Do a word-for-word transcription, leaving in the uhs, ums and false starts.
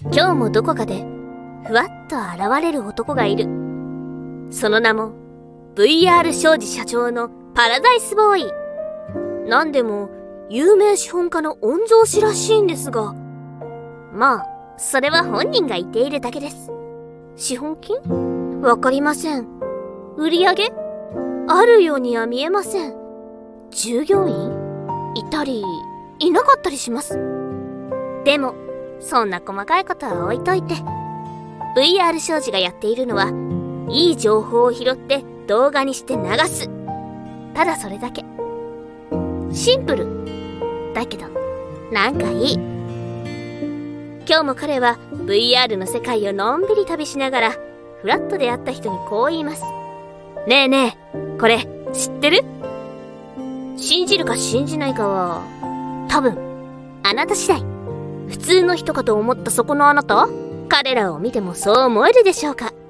今日もどこかでふわっと現れる男がいる。その名も ブイアール 商事社長のパラダイスボーイ。なんでも有名資本家の御曹司らしいんですが、まあそれは本人が言っているだけです。資本金？わかりません。売り上げ？あるようには見えません。従業員？いたりいなかったりします。でもそんな細かいことは置いといて、 ブイアール 商事がやっているのはいい情報を拾って動画にして流す。ただそれだけ。シンプルだけどなんかいい。今日も彼は ブイアール の世界をのんびり旅しながらフラッと出会った人にこう言います。ねえねえ、これ知ってる？信じるか信じないかは多分あなた次第。普通の人かと思ったそこのあなた、彼らを見てもそう思えるでしょうか。